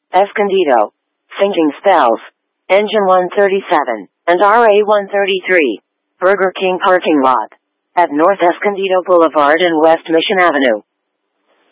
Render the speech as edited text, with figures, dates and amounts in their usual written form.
Escondido. Sinking spells. Engine 137 and RA 133. Burger King parking lot. At North Escondido Boulevard and West Mission Avenue.